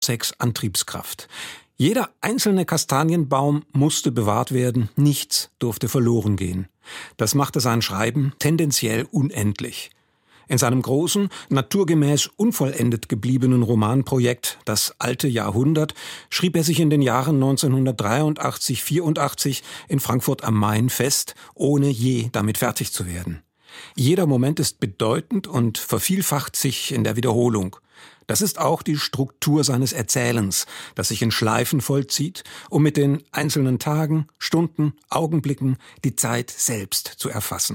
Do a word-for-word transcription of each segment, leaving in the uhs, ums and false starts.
Kurzeks Antriebskraft. Jeder einzelne Kastanienbaum musste bewahrt werden, nichts durfte verloren gehen. Das machte sein Schreiben tendenziell unendlich. In seinem großen, naturgemäß unvollendet gebliebenen Romanprojekt »Das alte Jahrhundert« schrieb er sich in den Jahren neunzehnhundertdreiundachtzig vierundachtzig in Frankfurt am Main fest, ohne je damit fertig zu werden. Jeder Moment ist bedeutend und vervielfacht sich in der Wiederholung. Das ist auch die Struktur seines Erzählens, das sich in Schleifen vollzieht, um mit den einzelnen Tagen, Stunden, Augenblicken die Zeit selbst zu erfassen.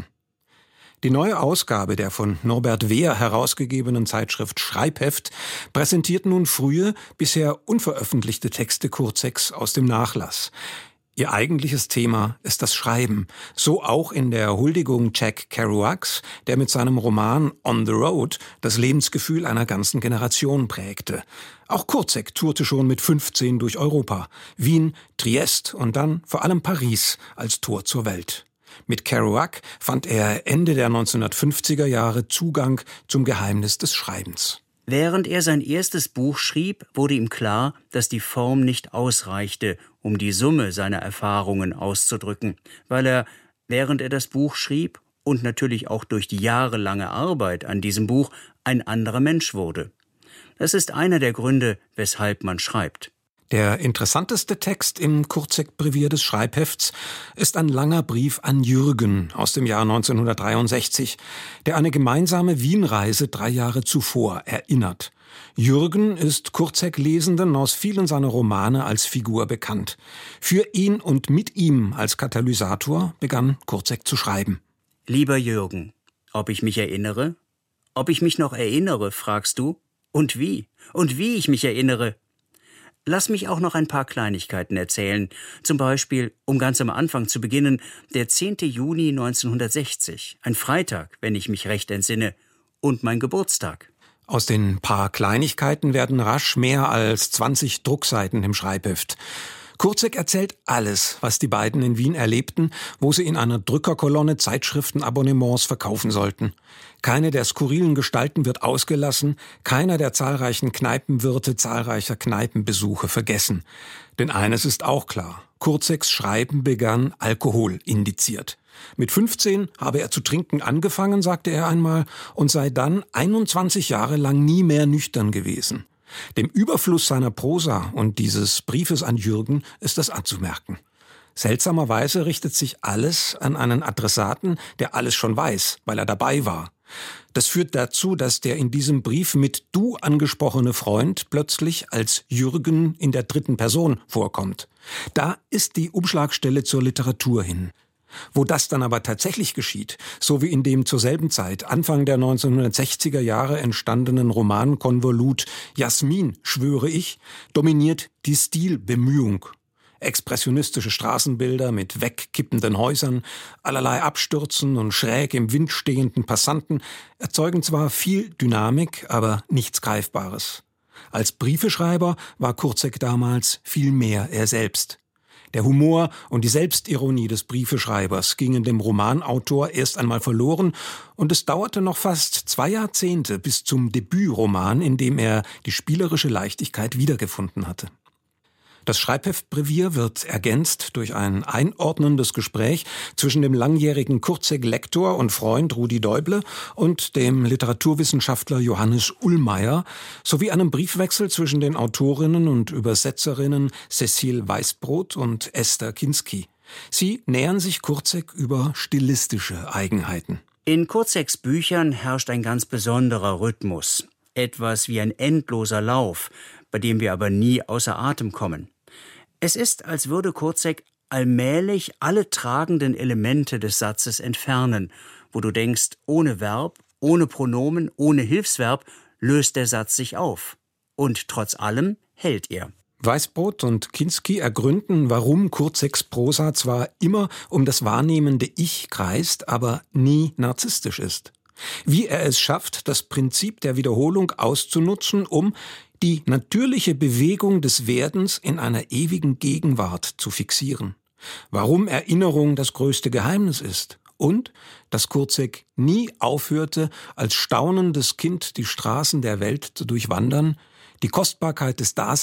Die neue Ausgabe der von Norbert Wehr herausgegebenen Zeitschrift Schreibheft präsentiert nun frühe, bisher unveröffentlichte Texte Kurzeks aus dem Nachlass. Ihr eigentliches Thema ist das Schreiben, so auch in der Huldigung Jack Kerouacs, der mit seinem Roman On the Road das Lebensgefühl einer ganzen Generation prägte. Auch Kurzek tourte schon mit fünfzehn durch Europa, Wien, Triest und dann vor allem Paris als Tor zur Welt. Mit Kerouac fand er Ende der neunzehnhundertfünfziger Jahre Zugang zum Geheimnis des Schreibens. Während er sein erstes Buch schrieb, wurde ihm klar, dass die Form nicht ausreichte, um die Summe seiner Erfahrungen auszudrücken, weil er, während er das Buch schrieb und natürlich auch durch die jahrelange Arbeit an diesem Buch, ein anderer Mensch wurde. Das ist einer der Gründe, weshalb man schreibt. Der interessanteste Text im Kurzek-Brevier des Schreibhefts ist ein langer Brief an Jürgen aus dem Jahr neunzehnhundertdreiundsechzig, der eine gemeinsame Wienreise drei Jahre zuvor erinnert. Jürgen ist Kurzek-Lesenden aus vielen seiner Romane als Figur bekannt. Für ihn und mit ihm als Katalysator begann Kurzek zu schreiben. Lieber Jürgen, ob ich mich erinnere? Ob ich mich noch erinnere, fragst du? Und wie? Und wie ich mich erinnere? Lass mich auch noch ein paar Kleinigkeiten erzählen. Zum Beispiel, um ganz am Anfang zu beginnen, der zehnten Juni neunzehnhundertsechzig, ein Freitag, wenn ich mich recht entsinne, und mein Geburtstag. Aus den paar Kleinigkeiten werden rasch mehr als zwanzig Druckseiten im Schreibheft. Kurzek erzählt alles, was die beiden in Wien erlebten, wo sie in einer Drückerkolonne Zeitschriftenabonnements verkaufen sollten. Keine der skurrilen Gestalten wird ausgelassen, keiner der zahlreichen Kneipenwirte zahlreicher Kneipenbesuche vergessen. Denn eines ist auch klar: Kurzeks Schreiben begann alkoholindiziert. Mit fünfzehn habe er zu trinken angefangen, sagte er einmal, und sei dann einundzwanzig Jahre lang nie mehr nüchtern gewesen. Dem Überfluss seiner Prosa und dieses Briefes an Jürgen ist das anzumerken. Seltsamerweise richtet sich alles an einen Adressaten, der alles schon weiß, weil er dabei war. Das führt dazu, dass der in diesem Brief mit Du angesprochene Freund plötzlich als Jürgen in der dritten Person vorkommt. Da ist die Umschlagstelle zur Literatur hin. Wo das dann aber tatsächlich geschieht, so wie in dem zur selben Zeit, Anfang der neunzehnhundertsechziger Jahre entstandenen Romankonvolut Jasmin, schwöre ich, dominiert die Stilbemühung. Expressionistische Straßenbilder mit wegkippenden Häusern, allerlei Abstürzen und schräg im Wind stehenden Passanten erzeugen zwar viel Dynamik, aber nichts Greifbares. Als Briefeschreiber war Kurzek damals viel mehr er selbst. Der Humor und die Selbstironie des Briefeschreibers gingen dem Romanautor erst einmal verloren und es dauerte noch fast zwei Jahrzehnte bis zum Debütroman, in dem er die spielerische Leichtigkeit wiedergefunden hatte. Das Schreibheftbrevier wird ergänzt durch ein einordnendes Gespräch zwischen dem langjährigen Kurzek-Lektor und Freund Rudi Däuble und dem Literaturwissenschaftler Johannes Ullmayer sowie einem Briefwechsel zwischen den Autorinnen und Übersetzerinnen Cecile Weißbrot und Esther Kinski. Sie nähern sich Kurzek über stilistische Eigenheiten. In Kurzeks Büchern herrscht ein ganz besonderer Rhythmus. Etwas wie ein endloser Lauf, bei dem wir aber nie außer Atem kommen. Es ist, als würde Kurzek allmählich alle tragenden Elemente des Satzes entfernen, wo du denkst, ohne Verb, ohne Pronomen, ohne Hilfsverb löst der Satz sich auf. Und trotz allem hält er. Weißbrot und Kinski ergründen, warum Kurzeks Prosa zwar immer um das wahrnehmende Ich kreist, aber nie narzisstisch ist. Wie er es schafft, das Prinzip der Wiederholung auszunutzen, um die natürliche Bewegung des Werdens in einer ewigen Gegenwart zu fixieren. Warum Erinnerung das größte Geheimnis ist und dass Kurzek nie aufhörte, als staunendes Kind die Straßen der Welt zu durchwandern, die Kostbarkeit des Daseins